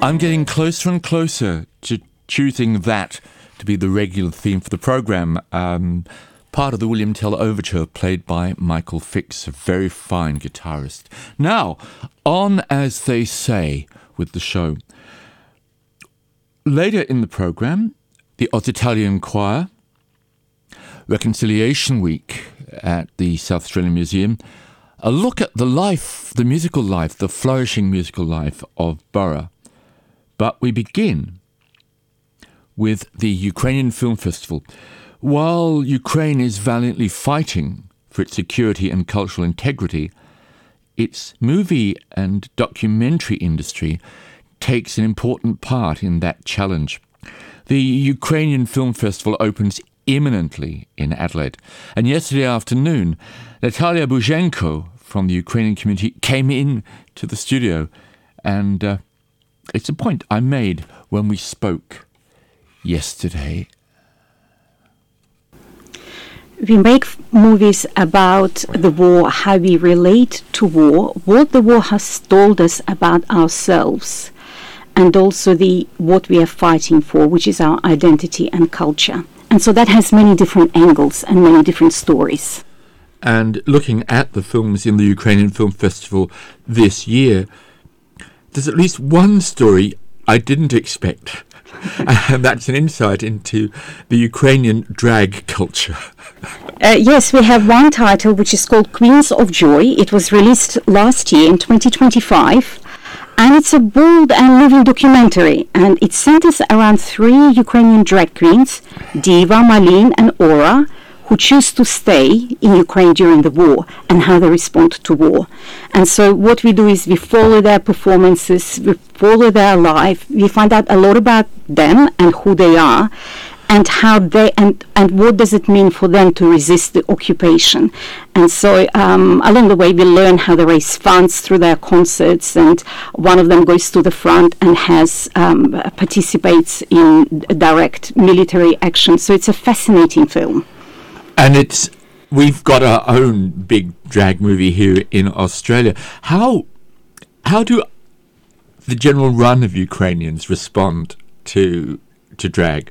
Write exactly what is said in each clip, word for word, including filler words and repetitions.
I'm getting closer and closer to choosing that to be the regular theme for the programme. Um, part of the William Tell Overture, played by Michael Fix, a very fine guitarist. Now, on as they say with the show. Later in the programme, the Oz Italian Choir, Reconciliation Week at the South Australian Museum, a look at the life, the musical life, the flourishing musical life of Burra. But we begin with the Ukrainian Film Festival. While Ukraine is valiantly fighting for its security and cultural integrity, its movie and documentary industry takes an important part in that challenge. The Ukrainian Film Festival opens imminently in Adelaide, and yesterday afternoon, Natalia Buzhenko from the Ukrainian community came in to the studio, and uh, it's a point I made when we spoke yesterday. We make movies about the war, how we relate to war, what the war has told us about ourselves, and also the what we are fighting for, which is our identity and culture. And so that has many different angles and many different stories. And looking at the films in the Ukrainian Film Festival this year, there's at least one story I didn't expect. And that's an insight into the Ukrainian drag culture. Uh, yes, we have one title which is called Queens of Joy. It was released last year in twenty twenty-five. And it's a bold and moving documentary. And it centers around three Ukrainian drag queens, Diva, Malin, and Aura, who choose to stay in Ukraine during the war and how they respond to war. And so what we do is we follow their performances, we follow their life, we find out a lot about them and who they are, and how they and and what does it mean for them to resist the occupation. And so um, along the way we learn how they raise funds through their concerts, and one of them goes to the front and has um, participates in direct military action. So it's a fascinating film. And it's we've got our own big drag movie here in Australia. How how do the general run of Ukrainians respond to to drag?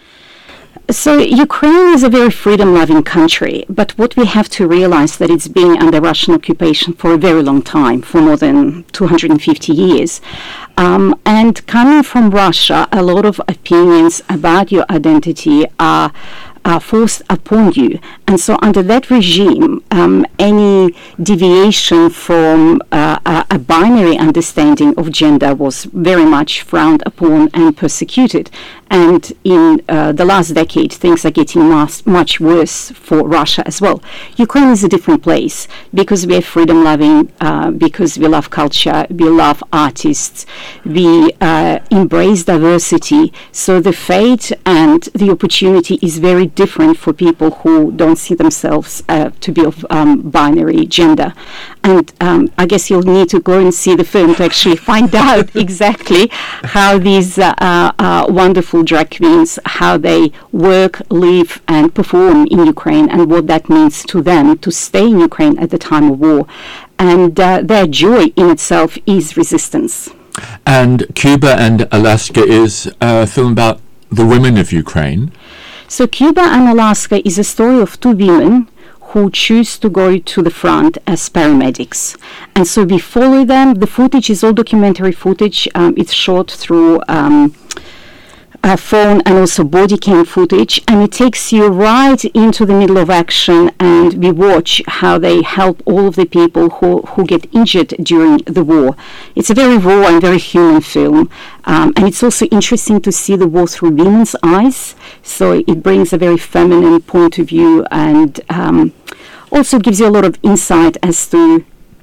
So Ukraine is a very freedom-loving country, but what we have to realize that it's been under Russian occupation for a very long time, for more than two hundred fifty years. Um, and coming from Russia, a lot of opinions about your identity are are forced upon you. And so under that regime, um, any deviation from uh, a, a binary understanding of gender was very much frowned upon and persecuted. And in uh, the last decade, things are getting much, much worse for Russia as well. Ukraine is a different place because we are freedom-loving, uh, because we love culture, we love artists, we uh, embrace diversity. So the fate and the opportunity is very different for people who don't see themselves uh, to be of um, binary gender. And um, I guess you'll need to go and see the film to actually find out exactly how these uh, uh, wonderful drag queens, how they work, live and perform in Ukraine, and what that means to them to stay in Ukraine at the time of war. And uh, their joy in itself is resistance. And Cuba and Alaska is a film about the women of Ukraine. So Cuba and Alaska is a story of two women who choose to go to the front as paramedics. And so we follow them. The footage is all documentary footage. Um, it's shot through um, a phone and also body cam footage. And it takes you right into the middle of action, and we watch how they help all of the people who, who get injured during the war. It's a very raw and very human film. Um, and it's also interesting to see the war through women's eyes. So it brings a very feminine point of view, and um, also gives you a lot of insight as to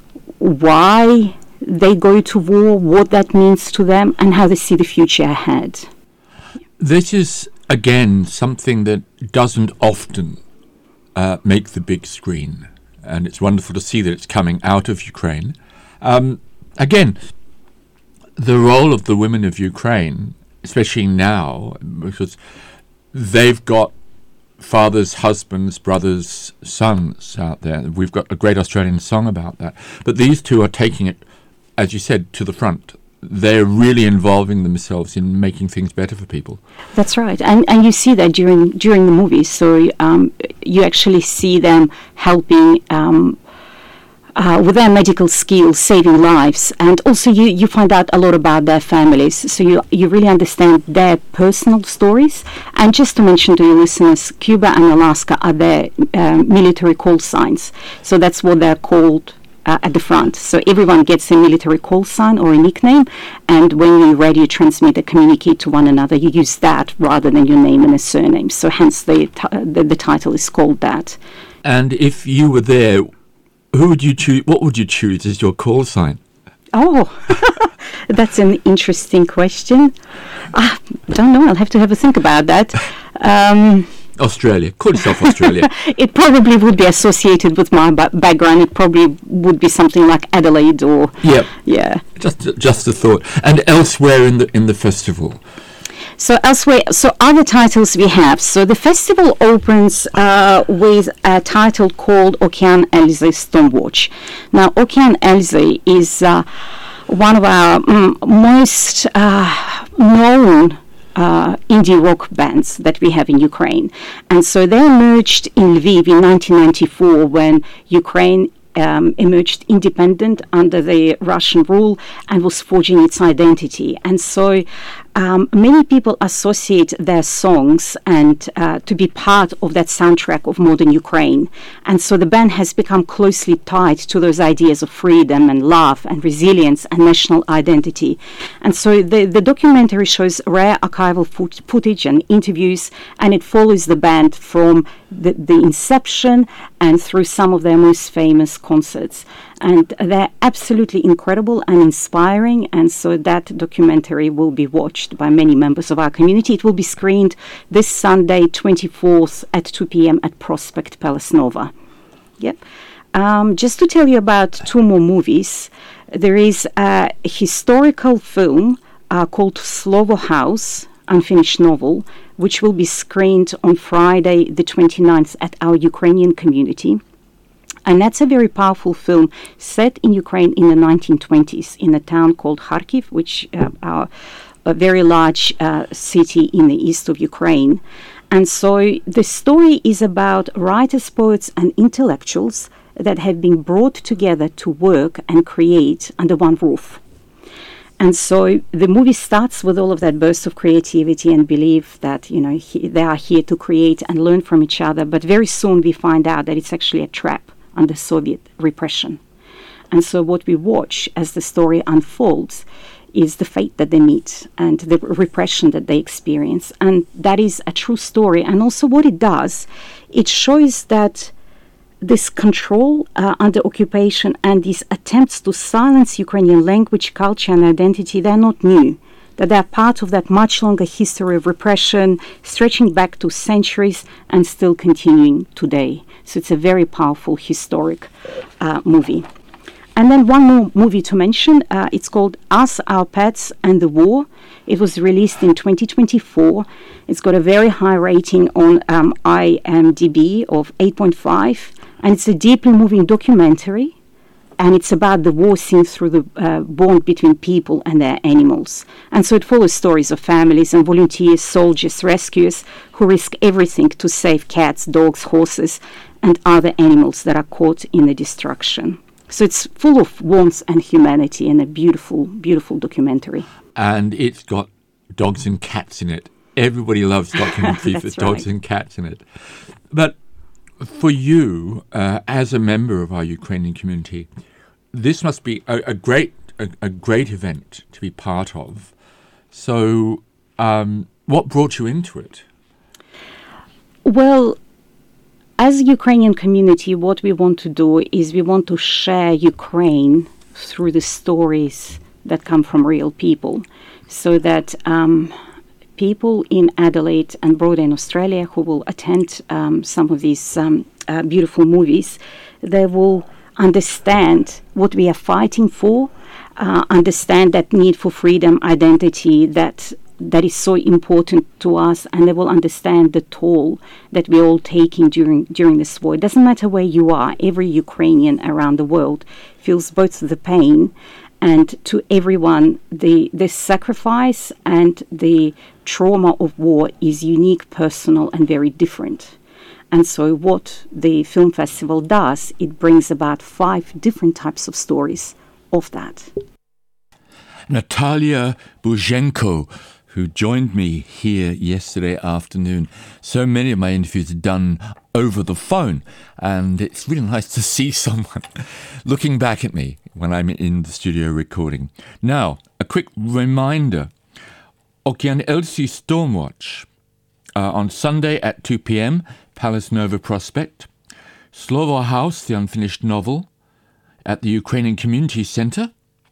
why they go to war, what that means to them, and how they see the future ahead. This is, again, something that doesn't often uh, make the big screen. And it's wonderful to see that it's coming out of Ukraine. Um, again, the role of the women of Ukraine, especially now, because they've got fathers, husbands, brothers, sons out there. We've got a great Australian song about that. But these two are taking it, as you said, to the front. they're really involving themselves in making things better for people. That's right, and and you see that during during the movies. So um, you actually see them helping um, uh, with their medical skills, saving lives, and also you, you find out a lot about their families. So you you really understand their personal stories. And just to mention to your listeners, Cuba and Alaska are their um, military call signs. So that's what they're called. Uh, at the front. So everyone gets a military call sign or a nickname, and when you radio transmit or communicate to one another, you use that rather than your name and a surname. So hence the, t- the the title is called that. And if you were there, who would you choose? What would you choose as your call sign? Oh, that's an interesting question. I don't know. I'll have to have a think about that. Um, Australia. Call yourself Australia. It probably would be associated with my ba- background. It probably would be something like Adelaide or... Yep. Yeah. Just just a thought. And elsewhere in the in the festival? So elsewhere, so other titles we have. So the festival opens uh, with a title called Okean Elzy Stonewatch. Now, Okean Elzy is uh, one of our mm, most uh, known Uh, indie rock bands that we have in Ukraine. And so they emerged in Lviv in nineteen ninety-four when Ukraine um, emerged independent under the Russian rule and was forging its identity. And so um, many people associate their songs and uh, to be part of that soundtrack of modern Ukraine. And so the band has become closely tied to those ideas of freedom and love and resilience and national identity. And so the, the documentary shows rare archival foot- footage and interviews, and it follows the band from the, the inception and through some of their most famous concerts. And they're absolutely incredible and inspiring, and so that documentary will be watched by many members of our community. It will be screened this Sunday, twenty-fourth at two p.m. at Prospect Palace Nova. Yep. Um, just to tell you about two more movies, there is a historical film uh, called Slovo House, Unfinished Novel, which will be screened on Friday the twenty-ninth at our Ukrainian community. And that's a very powerful film set in Ukraine in the nineteen twenties in a town called Kharkiv, which uh, are a very large uh, city in the east of Ukraine. And so the story is about writers, poets, and intellectuals that have been brought together to work and create under one roof. And so the movie starts with all of that burst of creativity and belief that, you know, he, they are here to create and learn from each other. But very soon we find out that it's actually a trap under Soviet repression. And so what we watch as the story unfolds is the fate that they meet and the repression that they experience. And that is a true story. And also what it does, it shows that this control uh, under occupation and these attempts to silence Ukrainian language, culture, and identity, they're not new. That they're part of that much longer history of repression, stretching back to centuries and still continuing today. So it's a very powerful historic uh, movie. And then one more movie to mention, uh, it's called Us, Our Pets, and the War. It was released in twenty twenty-four. It's got a very high rating on um, I M D B of eight point five. And it's a deeply moving documentary. And it's about the war seen through the uh, bond between people and their animals. And so it follows stories of families and volunteers, soldiers, rescuers who risk everything to save cats, dogs, horses, and other animals that are caught in the destruction. So it's full of warmth and humanity and a beautiful, beautiful documentary. And it's got dogs and cats in it. Everybody loves documentaries with dogs right. and cats in it. But for you, uh, as a member of our Ukrainian community, this must be a, a great a, a great event to be part of. So um, what brought you into it? Well, as a Ukrainian community, what we want to do is we want to share Ukraine through the stories that come from real people, so that um, people in Adelaide and broader in Australia who will attend um, some of these um, uh, beautiful movies, they will understand what we are fighting for, uh, understand that need for freedom, identity, that that is so important to us, and they will understand the toll that we're all taking during during this war. It doesn't matter where you are, every Ukrainian around the world feels both the pain And to everyone, the, the sacrifice and the trauma of war is unique, personal, and very different. And so what the film festival does, it brings about five different types of stories of that. Natalia Buzhenko, who joined me here yesterday afternoon. So many of my interviews are done over the phone, and it's really nice to see someone looking back at me when I'm in the studio recording. Now, a quick reminder, Okean Elsie Stormwatch uh, on Sunday at two p.m, Palace Nova Prospect. Slovo House, the unfinished novel, at the Ukrainian Community Centre,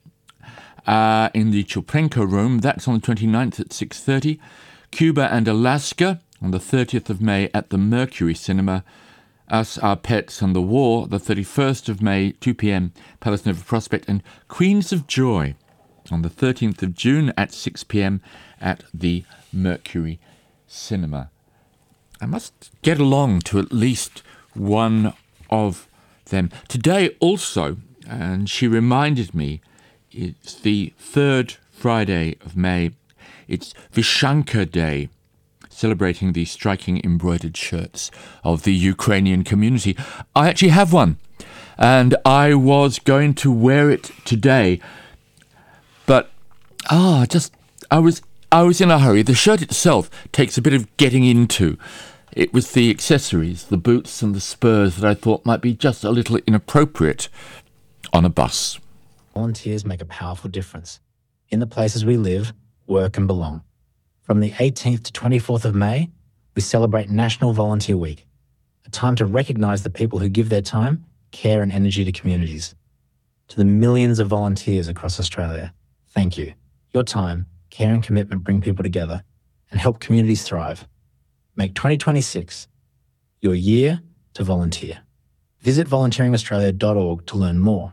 Uh, in the Choprenko Room, that's on the twenty-ninth at six thirty. Cuba and Alaska on the thirtieth of May at the Mercury Cinema. Us, Our Pets and the War, the thirty-first of May, two p.m, Palace Nova Prospect. And Queens of Joy on the thirteenth of June at six p.m. at the Mercury Cinema. I must get along to at least one of them. Today also, and she reminded me, it's the third Friday of May. It's Vyshanka Day, celebrating the striking embroidered shirts of the Ukrainian community. I actually have one, and I was going to wear it today, but ah, just I was I was in a hurry. The shirt itself takes a bit of getting into. It was the accessories, the boots and the spurs that I thought might be just a little inappropriate on a bus. Volunteers make a powerful difference in the places we live, work and belong. From the eighteenth to twenty-fourth of May, we celebrate National Volunteer Week, a time to recognise the people who give their time, care and energy to communities. To the millions of volunteers across Australia, thank you. Your time, care and commitment bring people together and help communities thrive. Make twenty twenty-six your year to volunteer. Visit volunteering australia dot org to learn more.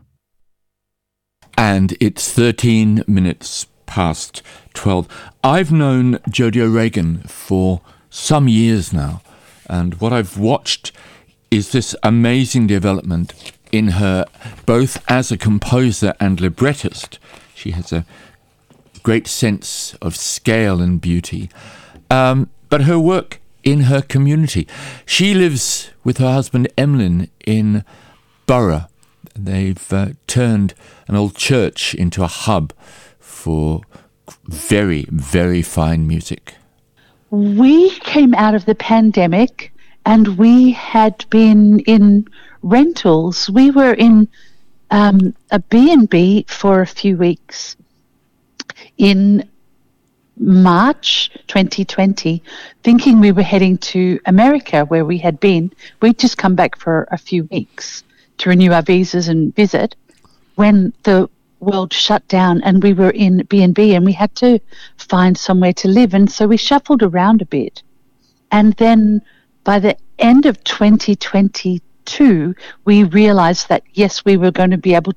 And it's thirteen minutes past twelve. I've known Jodie O'Regan for some years now, and what I've watched is this amazing development in her, both as a composer and librettist. She has a great sense of scale and beauty, um, but her work in her community. She lives with her husband Emlyn in Borough. They've uh, turned an old church into a hub for very, very fine music. We came out of the pandemic and we had been in rentals. We were in um, a B and B for a few weeks in March twenty twenty, thinking we were heading to America where we had been. We'd just come back for a few weeks to renew our visas and visit when the world shut down and we were in B and B and we had to find somewhere to live. And so we shuffled around a bit. And then by the end of twenty twenty-two, we realised that, yes, we were going to be able